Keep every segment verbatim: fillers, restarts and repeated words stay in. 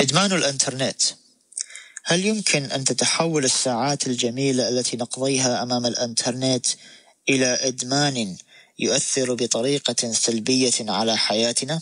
إدمان الإنترنت. هل يمكن أن تتحول الساعات الجميلة التي نقضيها أمام الإنترنت إلى إدمان يؤثر بطريقة سلبية على حياتنا؟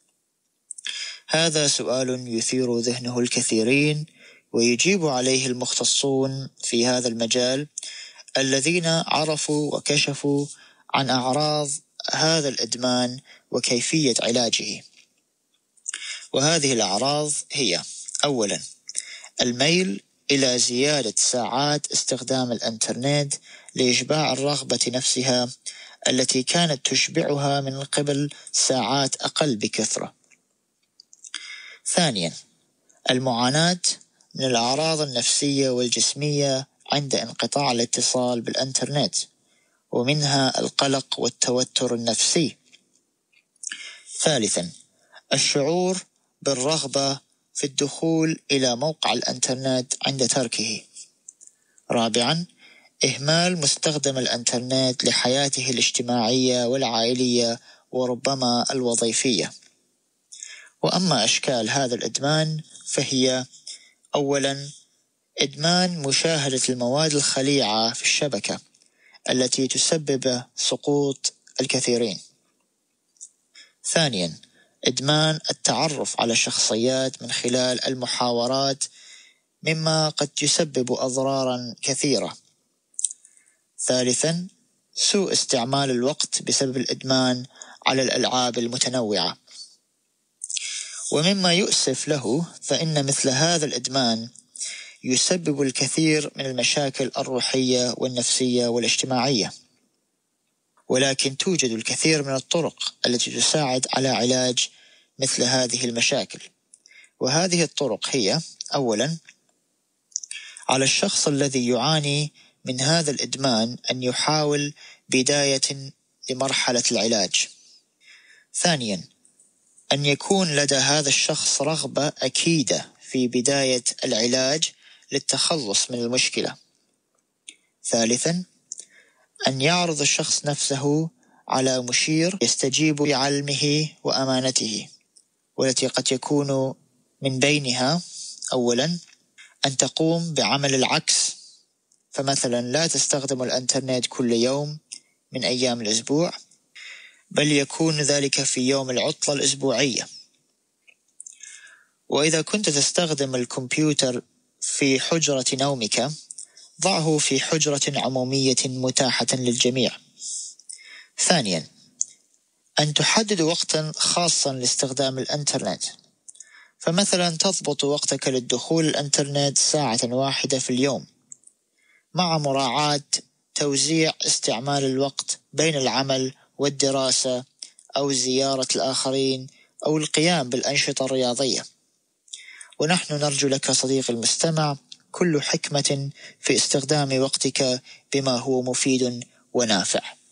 هذا سؤال يثير ذهنه الكثيرين، ويجيب عليه المختصون في هذا المجال الذين عرفوا وكشفوا عن أعراض هذا الإدمان وكيفية علاجه. وهذه الأعراض هي: أولا، الميل إلى زيادة ساعات استخدام الإنترنت لإشباع الرغبة نفسها التي كانت تشبعها من قبل ساعات أقل بكثرة. ثانيا، المعاناة من الأعراض النفسية والجسمية عند انقطاع الاتصال بالإنترنت، ومنها القلق والتوتر النفسي. ثالثا، الشعور بالرغبة في الدخول إلى موقع الإنترنت عند تركه. رابعا، إهمال مستخدم الإنترنت لحياته الاجتماعية والعائلية وربما الوظيفية. وأما أشكال هذا الإدمان فهي: أولا، إدمان مشاهدة المواد الخليعة في الشبكة التي تسبب سقوط الكثيرين. ثانيا، إدمان التعرف على شخصيات من خلال المحاورات، مما قد يسبب أضرارا كثيرة. ثالثا، سوء استعمال الوقت بسبب الإدمان على الألعاب المتنوعة. ومما يؤسف له فإن مثل هذا الإدمان يسبب الكثير من المشاكل الروحية والنفسية والاجتماعية، ولكن توجد الكثير من الطرق التي تساعد على علاج مثل هذه المشاكل. وهذه الطرق هي: أولا، على الشخص الذي يعاني من هذا الإدمان أن يحاول بداية لمرحلة العلاج. ثانيا، أن يكون لدى هذا الشخص رغبة أكيدة في بداية العلاج للتخلص من المشكلة. ثالثا، أن يعرض الشخص نفسه على مشير يستجيب لعلمه وأمانته، والتي قد يكون من بينها: أولا، أن تقوم بعمل العكس، فمثلا لا تستخدم الإنترنت كل يوم من أيام الأسبوع، بل يكون ذلك في يوم العطلة الأسبوعية. وإذا كنت تستخدم الكمبيوتر في حجرة نومك، ضعه في حجرة عمومية متاحة للجميع. ثانيا، أن تحدد وقتا خاصا لاستخدام الإنترنت، فمثلا تضبط وقتك للدخول الإنترنت ساعة واحدة في اليوم، مع مراعاة توزيع استعمال الوقت بين العمل والدراسة أو زيارة الآخرين أو القيام بالأنشطة الرياضية. ونحن نرجو لك صديق المستمع كل حكمة في استخدام وقتك بما هو مفيد ونافع.